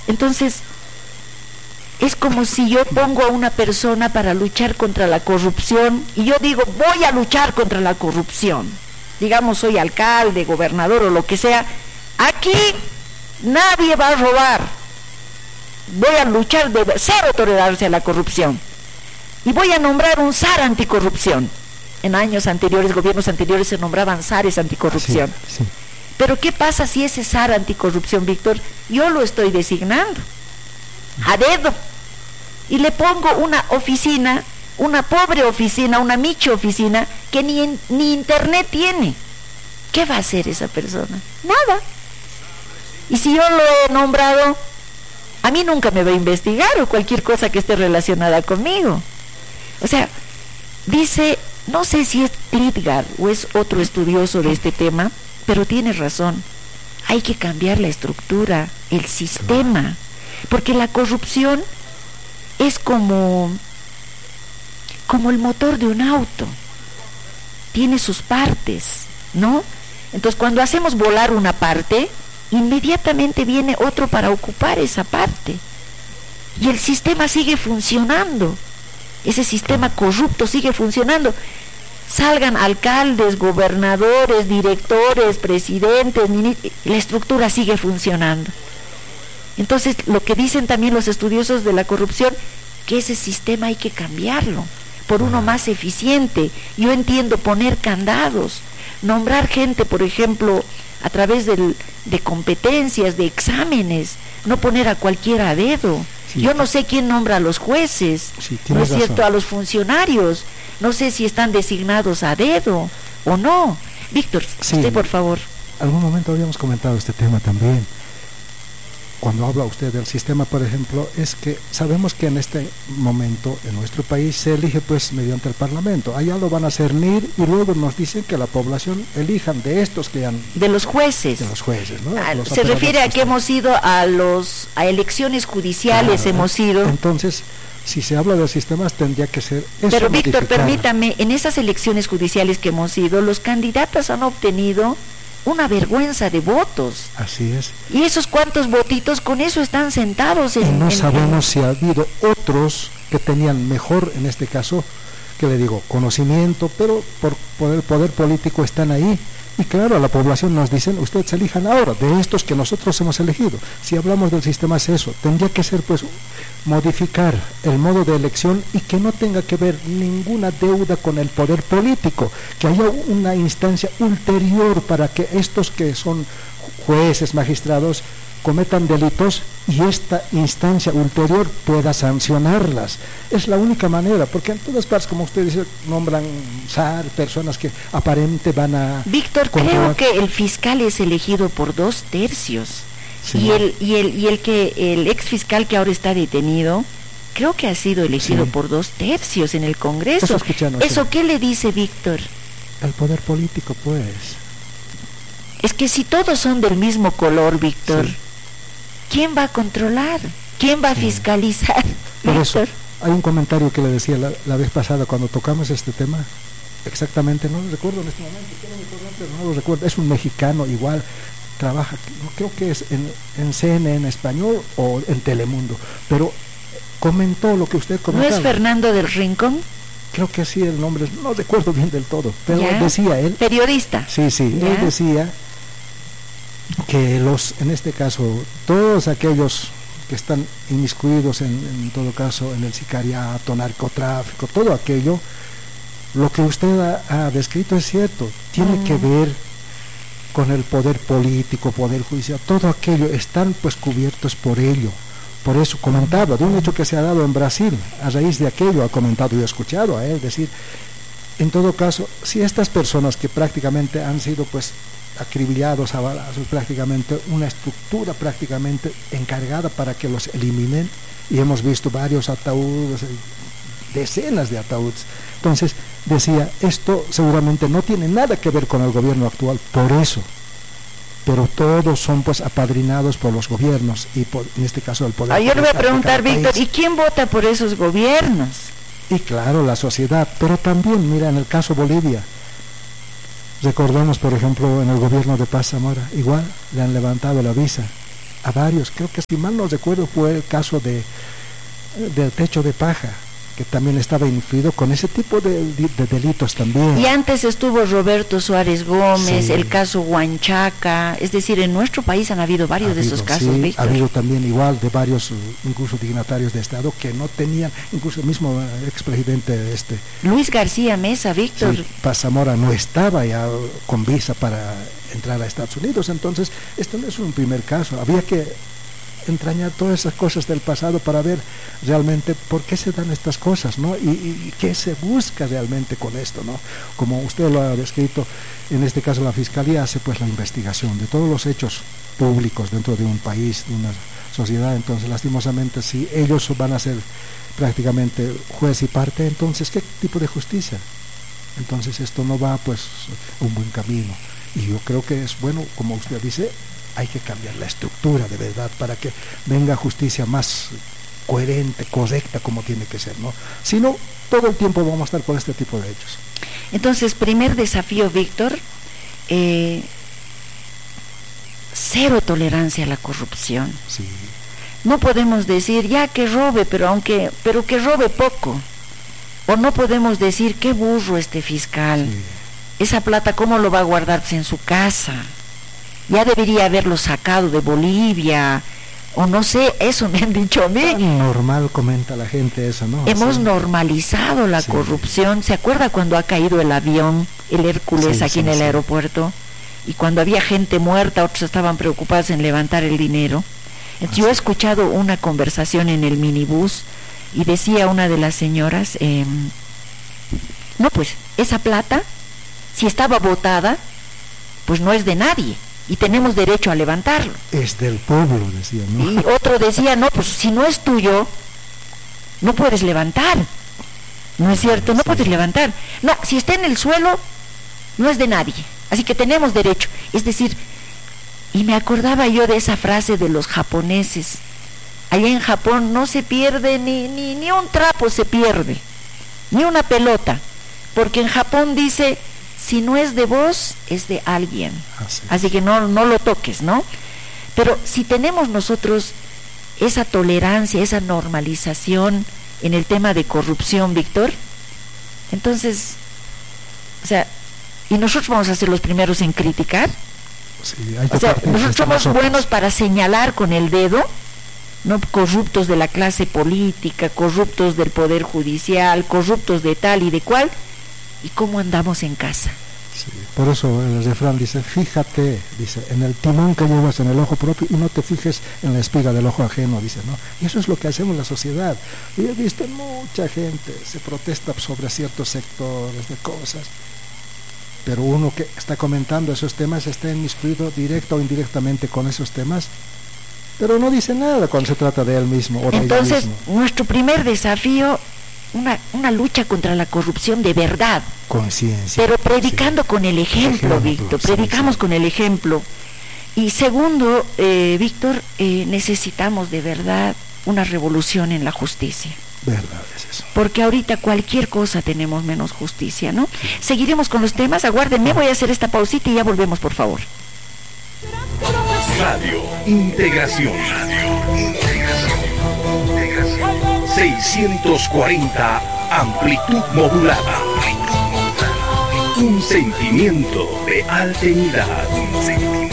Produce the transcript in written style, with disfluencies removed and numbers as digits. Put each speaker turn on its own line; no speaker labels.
Entonces, es como si yo pongo a una persona para luchar contra la corrupción y yo digo, voy a luchar contra la corrupción. Digamos, soy alcalde, gobernador o lo que sea. Aquí nadie va a robar. Voy a luchar de cero tolerancia a la corrupción. Y voy a nombrar un SAR anticorrupción. En años anteriores, gobiernos anteriores, se nombraban SARes anticorrupción.
Sí.
Pero ¿qué pasa si ese SAR anticorrupción, Víctor, yo lo estoy designando a dedo y le pongo una oficina, una pobre oficina, una micha oficina que ni internet tiene? ¿Qué va a hacer esa persona? Nada. Y si yo lo he nombrado, a mí nunca me va a investigar o cualquier cosa que esté relacionada conmigo. O sea, dice, no sé si es Klitgar o es otro estudioso de este tema, pero tiene razón. Hay que cambiar la estructura, el sistema, porque la corrupción es como el motor de un auto. Tiene sus partes, ¿no? Entonces, cuando hacemos volar una parte, inmediatamente viene otro para ocupar esa parte. Y el sistema sigue funcionando. Ese sistema corrupto sigue funcionando. Salgan alcaldes, gobernadores, directores, presidentes, la estructura sigue funcionando. Entonces, lo que dicen también los estudiosos de la corrupción, que ese sistema hay que cambiarlo por uno más eficiente. Yo entiendo poner candados, nombrar gente, por ejemplo, a través de competencias, de exámenes, no poner a cualquiera a dedo. Sí. Yo no sé quién nombra a los jueces,
sí,
¿no es cierto?,
razón.
a los funcionarios, no sé si están designados a dedo o no. Víctor,
sí,
usted por favor.
Algún momento habíamos comentado este tema también. Cuando habla usted del sistema, por ejemplo, es que sabemos que en este momento en nuestro país se elige pues mediante el Parlamento. Allá lo van a cernir y luego nos dicen que la población elijan de estos que han...
De los jueces.
De los jueces, ¿no?
Se refiere a que hemos ido a elecciones judiciales, claro, hemos ido.
Entonces, si se habla de sistemas tendría que ser eso.
Pero Víctor, permítame, en esas elecciones judiciales que hemos ido, los candidatos han obtenido una vergüenza de votos.
Así es.
Y esos cuantos votitos, con eso están sentados
y no sabemos si ha habido otros que tenían mejor, en este caso, que le digo, conocimiento, pero por el poder político están ahí. Y claro, a la población nos dicen, ustedes elijan ahora, de estos que nosotros hemos elegido. Si hablamos del sistema es eso, tendría que ser pues modificar el modo de elección y que no tenga que ver ninguna deuda con el poder político, que haya una instancia ulterior para que estos que son jueces, magistrados, cometan delitos y esta instancia ulterior pueda sancionarlas. Es la única manera, porque en todas partes, como usted dice, nombran SAR, personas que aparentemente van a...
Víctor, creo que el fiscal es elegido por 2/3, sí. y el ex fiscal que ahora está detenido, creo que ha sido elegido, sí, por 2/3 en el Congreso. ¿Eso qué le dice, Víctor?
El poder político, pues.
Es que si todos son del mismo color, Víctor, sí, ¿quién va a controlar? ¿Quién va a fiscalizar?
Por eso, hay un comentario que le decía la vez pasada cuando tocamos este tema, exactamente, no lo recuerdo en este momento, pero no lo recuerdo, es un mexicano igual, trabaja, creo que es en CNN en español o en Telemundo, pero comentó lo que usted comentaba.
¿No es Fernando del Rincón?
Creo que sí, el nombre, no recuerdo bien del todo, pero decía él...
Periodista.
Sí, él decía que en este caso, todos aquellos que están inmiscuidos en todo caso en el sicariato, narcotráfico, todo aquello, lo que usted ha descrito es cierto, tiene que ver con el poder político, poder judicial, todo aquello, están pues cubiertos por ello. Por eso comentaba de un hecho que se ha dado en Brasil, a raíz de aquello ha comentado y he escuchado a él decir, en todo caso, si estas personas que prácticamente han sido pues acribillados a balazos, prácticamente una estructura prácticamente encargada para que los eliminen, y hemos visto varios ataúdes, decenas de ataúdes. Entonces decía, esto seguramente no tiene nada que ver con el gobierno actual, por eso, pero todos son pues apadrinados por los gobiernos y en este caso el poder.
Yo le voy a preguntar, Víctor, ¿y quién vota por esos gobiernos?
Y claro, la sociedad, pero también, mira, en el caso Bolivia, recordemos por ejemplo en el gobierno de Paz Zamora, igual le han levantado la visa a varios. Creo que, si mal no recuerdo, fue el caso del techo de paja, que también estaba influido con ese tipo de delitos también.
Y antes estuvo Roberto Suárez Gómez,
Sí.
el caso Huanchaca, es decir, en nuestro país han habido varios de esos casos,
sí,
Víctor.
ha habido también igual de varios, incluso dignatarios de Estado, que no tenían, incluso el mismo expresidente
Luis García Mesa, Víctor.
sí, Paz Zamora no estaba ya con visa para entrar a Estados Unidos. Entonces, esto no es un primer caso. Había que entrañar todas esas cosas del pasado para ver realmente por qué se dan estas cosas, ¿no? Y qué se busca realmente con esto, ¿no? Como usted lo ha descrito, en este caso la Fiscalía hace pues la investigación de todos los hechos públicos dentro de un país, de una sociedad. Entonces, lastimosamente, si ellos van a ser prácticamente juez y parte, entonces, ¿qué tipo de justicia? Entonces, esto no va pues un buen camino. Y yo creo que es bueno, como usted dice, hay que cambiar la estructura de verdad para que venga justicia más coherente, correcta, como tiene que ser, ¿no? Si no, todo el tiempo vamos a estar con este tipo de hechos.
Entonces, primer desafío, Víctor, cero tolerancia a la corrupción.
Sí.
No podemos decir, ya que robe, pero que robe poco. O no podemos decir, qué burro este fiscal.
Sí.
Esa plata, ¿cómo lo va a guardar en su casa? Ya debería haberlo sacado de Bolivia, o no sé, eso me han dicho a mí.
Tan normal, comenta la gente eso, ¿no?
Hemos
Sí.
normalizado la
Sí.
corrupción. ¿Se acuerda cuando ha caído el avión, el Hércules,
Sí,
aquí
sí,
en el
sí.
aeropuerto? Y cuando había gente muerta, otros estaban preocupados en levantar el dinero. Entonces, yo he escuchado una conversación en el minibús y decía una de las señoras, no, pues, esa plata, si estaba botada, pues no es de nadie y tenemos derecho a levantarlo.
Es del pueblo, decía, ¿no?
Y otro decía, no, pues si no es tuyo, no puedes levantar. ¿No es cierto? No
Sí.
puedes levantar. No, si está en el suelo, no es de nadie. Así que tenemos derecho. Es decir, y me acordaba yo de esa frase de los japoneses. Allá en Japón no se pierde ni un trapo se pierde, ni una pelota. Porque en Japón dice, si no es de vos, es de alguien. Así que no lo toques, ¿no? Pero si tenemos nosotros esa tolerancia, esa normalización en el tema de corrupción, Víctor, entonces, o sea, y nosotros vamos a ser los primeros en criticar.
Sí, hay que
O sea,
partir
nosotros
desde
somos buenos para señalar con el dedo, ¿no? Corruptos de la clase política, corruptos del poder judicial, corruptos de tal y de cual, y cómo andamos en casa.
Sí, por eso el refrán dice, fíjate, dice, en el timón que llevas en el ojo propio y no te fijes en la espiga del ojo ajeno, dice, ¿no? Y eso es lo que hacemos en la sociedad. Y he visto mucha gente, se protesta sobre ciertos sectores de cosas, pero uno que está comentando esos temas está inmiscuido directa o indirectamente con esos temas, pero no dice nada cuando se trata de él mismo o de
Entonces,
ella misma.
nuestro primer desafío, una lucha contra la corrupción de verdad,
Conciencia.
pero predicando
Sí.
con el ejemplo, Víctor,
sí,
predicamos
sí.
con el ejemplo. Y segundo, Víctor, necesitamos de verdad una revolución en la justicia.
Verdad es eso.
Porque ahorita cualquier cosa tenemos menos justicia, ¿no? Seguiremos con los temas, aguárdenme, voy a hacer esta pausita y ya volvemos, por favor.
Radio Integración. 640 amplitud modulada. Un sentimiento de alteridad.